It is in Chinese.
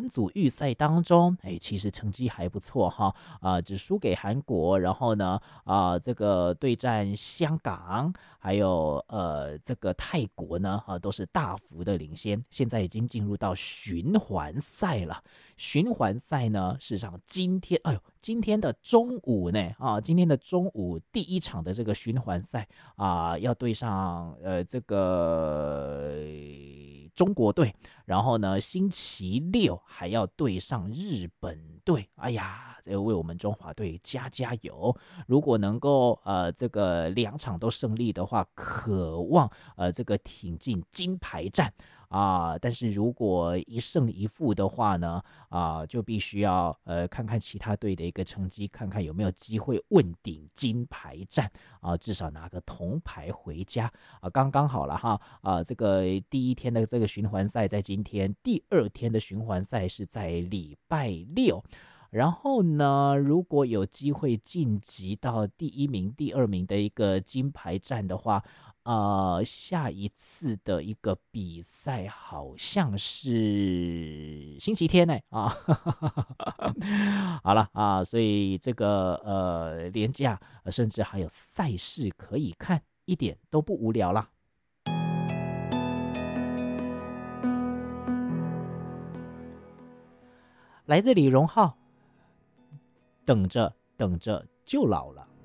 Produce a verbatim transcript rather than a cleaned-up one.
分组预赛当中，哎，其实成绩还不错哈，啊、只输给韩国，然后呢，啊、这个对战香港，还有呃这个泰国呢，啊、都是大幅的领先，现在已经进入到循环赛了。循环赛呢，事实上今天，哎呦，今天的中午呢，啊，今天的中午第一场的这个循环赛啊，要对上呃这个中国队，然后呢，星期六还要对上日本队。哎呀，这为我们中华队加加油！如果能够呃这个两场都胜利的话，渴望呃这个挺进金牌战。啊，但是如果一胜一负的话呢，啊，就必须要呃看看其他队的一个成绩，看看有没有机会问鼎金牌战啊，至少拿个铜牌回家啊，刚刚好了哈啊，这个第一天的这个循环赛在今天，第二天的循环赛是在礼拜六。然后呢，如果有机会晋级到第一名、第二名的一个金牌战的话，呃，下一次的一个比赛好像是星期天呢啊，好了啊，所以这个呃连假，呃甚至还有赛事可以看，一点都不无聊啦。来自李荣浩，等着等着就老了。